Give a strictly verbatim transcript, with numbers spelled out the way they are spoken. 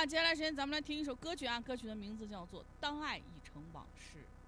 接下来时间咱们来听一首歌曲啊，歌曲的名字叫做《当爱已成往事》。